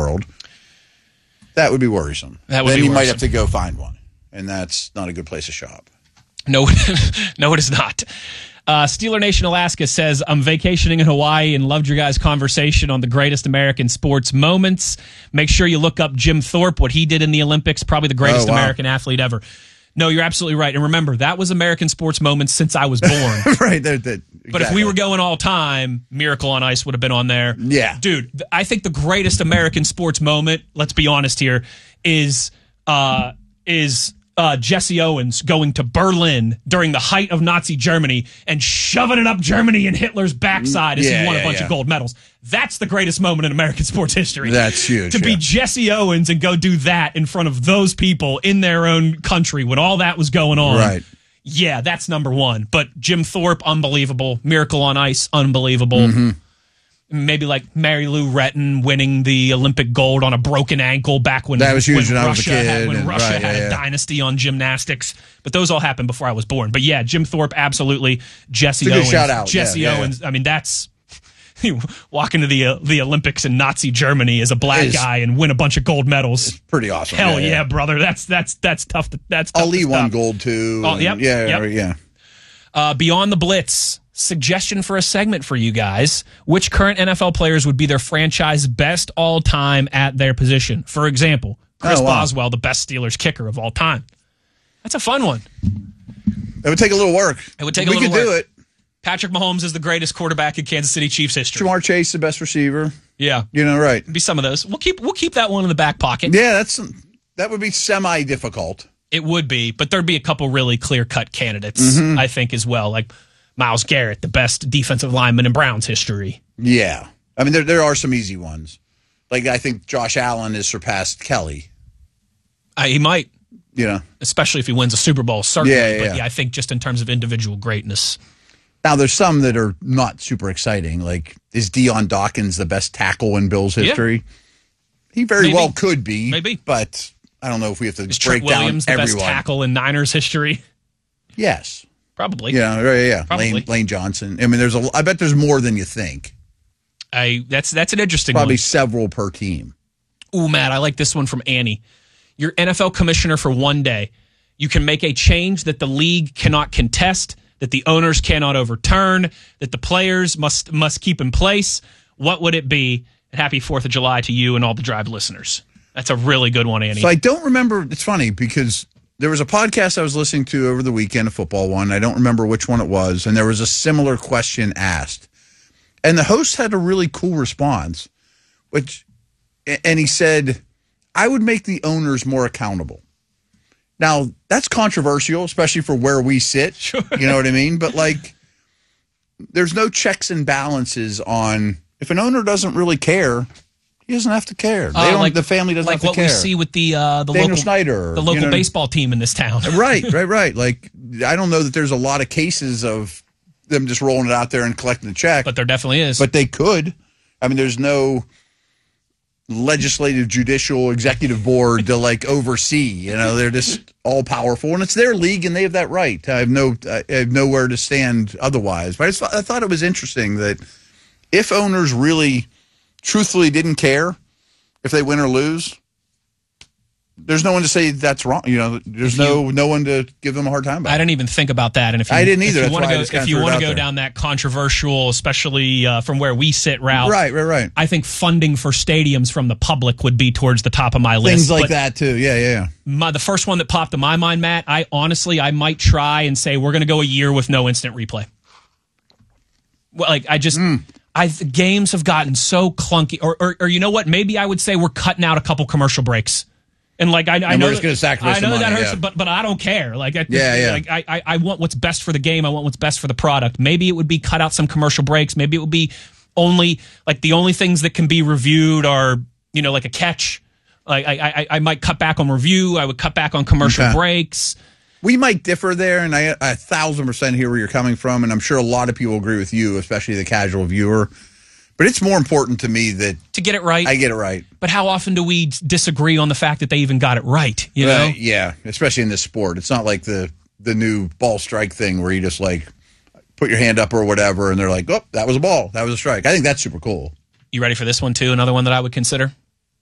world. That would be worrisome. That would then be you worrisome. might have to go find one, and that's not a good place to shop. No, no, it is not. Steeler Nation Alaska says, I'm vacationing in Hawaii and loved your guys' conversation on the greatest American sports moments. Make sure you look up Jim Thorpe, what he did in the Olympics, probably the greatest American athlete ever. No, you're absolutely right. And remember, that was American sports moments since I was born. Right. Exactly. But if we were going all time, Miracle on Ice would have been on there. Yeah. Dude, I think the greatest American sports moment, let's be honest here, is Jesse Owens going to Berlin during the height of Nazi Germany and shoving it up Germany and Hitler's backside as he won a bunch of gold medals. That's the greatest moment in American sports history. That's huge. To be Jesse Owens and go do that in front of those people in their own country when all that was going on. Right. Yeah, that's number one. But Jim Thorpe, unbelievable. Miracle on Ice, unbelievable. Mm-hmm. Maybe like Mary Lou Retton winning the Olympic gold on a broken ankle back when that was huge when when I was a kid. Russia had a dynasty on gymnastics. But those all happened before I was born. But yeah, Jim Thorpe, absolutely. Jesse Owens. Shout out. Jesse Owens. I mean, that's walk into the Olympics in Nazi Germany as a black guy and win a bunch of gold medals. It's pretty awesome. Hell yeah, brother. That's tough. That's tough. Ali won gold too. Oh, yep. Yeah. Beyond the Blitz. Suggestion for a segment for you guys. Which current NFL players would be their franchise best all time at their position? For example, Chris Boswell, the best Steelers kicker of all time. That's a fun one. It would take a little work. It would take a little work. We could do it. Patrick Mahomes is the greatest quarterback in Kansas City Chiefs history. Jamar Chase, the best receiver. Yeah. Right. Be some of those. We'll keep that one in the back pocket. Yeah, that would be semi-difficult. It would be, but there'd be a couple really clear-cut candidates, I think, as well. Like Myles Garrett, the best defensive lineman in Browns history. Yeah. I mean, there are some easy ones. Like, I think Josh Allen has surpassed Kelly. He might. Especially if he wins a Super Bowl, certainly. Yeah. But I think just in terms of individual greatness. Now, there's some that are not super exciting. Like, is Deion Dawkins the best tackle in Bills history? Yeah. He very well could be. Maybe. But I don't know if we have to is break Trent Williams down the everyone. Best tackle in Niners history? Yes. Probably. Yeah. Probably. Lane Johnson. I mean, I bet there's more than you think. That's an interesting one. Probably several per team. Ooh, Matt, I like this one from Annie. You're NFL commissioner for one day. You can make a change that the league cannot contest, that the owners cannot overturn, that the players must keep in place. What would it be? And happy 4th of July to you and all the Drive listeners. That's a really good one, Annie. So I don't remember. It's funny because there was a podcast I was listening to over the weekend, a football one. I don't remember which one it was. And there was a similar question asked. And the host had a really cool response, and he said, I would make the owners more accountable. Now, that's controversial, especially for where we sit. Sure. You know what I mean? But, there's no checks and balances on if an owner doesn't really care, he doesn't have to care. The family doesn't have to care. Like what we see with the local Snyder, the local baseball team in this town. Right. Like, I don't know that there's a lot of cases of them just rolling it out there and collecting the check. But there definitely is. But they could. I mean, there's no legislative, judicial, executive board to oversee. They're just all powerful, and it's their league, and they have that right. I have nowhere to stand otherwise. But I thought it was interesting that if owners really, truthfully didn't care if they win or lose, there's no one to say that's wrong. There's no one to give them a hard time about it. I didn't even think about that. And I didn't either. If you want to go down that controversial, especially from where we sit route, right. I think funding for stadiums from the public would be towards the top of my list. Things like that too. Yeah. The first one that popped in my mind, Matt, I might try and say we're going to go a year with no instant replay. Well, games have gotten so clunky, or you know what? Maybe I would say we're cutting out a couple commercial breaks. And I know we're just going to sacrifice that money, hurts, but I don't care. Yeah. I want what's best for the game. I want what's best for the product. Maybe it would be cut out some commercial breaks. Maybe it would be only the only things that can be reviewed are like a catch. I might cut back on review. I would cut back on commercial breaks. We might differ there, and I 1,000% hear where you're coming from, and I'm sure a lot of people agree with you, especially the casual viewer. But it's more important to me to get it right. I get it right. But how often do we disagree on the fact that they even got it right? You know? Yeah, especially in this sport. It's not like the new ball strike thing where you just put your hand up or whatever, and they're like, oh, that was a ball. That was a strike. I think that's super cool. You ready for this one, too? Another one that I would consider?